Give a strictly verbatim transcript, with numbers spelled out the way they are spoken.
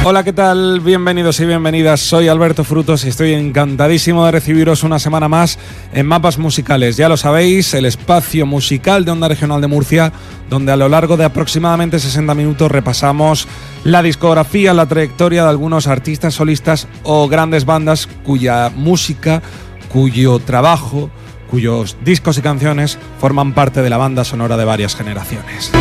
Hola, ¿qué tal? Bienvenidos y bienvenidas. Soy Alberto Frutos y estoy encantadísimo de recibiros una semana más en Mapas Musicales. Ya lo sabéis, el espacio musical de Onda Regional de Murcia, donde a lo largo de aproximadamente sesenta minutos repasamos la discografía, la trayectoria de algunos artistas solistas o grandes bandas cuya música, cuyo trabajo, cuyos discos y canciones forman parte de la banda sonora de varias generaciones.